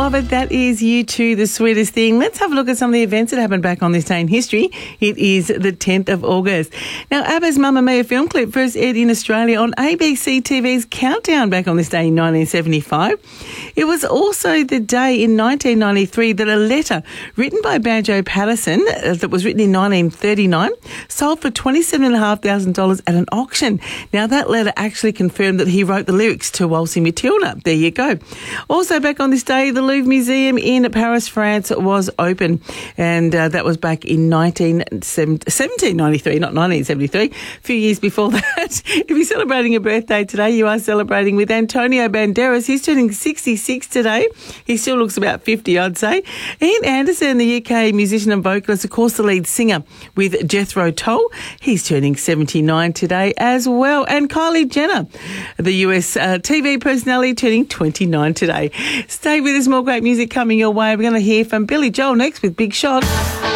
of it. That is U2, The Sweetest Thing. Let's have a look at some of the events that happened back on this day in history. It is the 10th of August. Now, ABBA's Mamma Mia film clip first aired in Australia on ABC TV's Countdown back on this day in 1975. It was also the day in 1993 that a letter written by Banjo Patterson, that was written in 1939, sold for $27,500 at an auction. Now, that letter actually confirmed that he wrote the lyrics to Waltzing Matilda. There you go. Also back on this day, the Louvre Museum in Paris, France was open, and that was back in 1793, not 1973, a few years before that. If you're celebrating a birthday today, you are celebrating with Antonio Banderas. He's turning 66 today. He still looks about 50, I'd say. Ian Anderson, the UK musician and vocalist, of course the lead singer with Jethro Tull. He's turning 79 today as well. And Kylie Jenner, the US TV personality, turning 29 today. Stay with us, more great music coming your way. We're going to hear from Billy Joel next with Big Shot.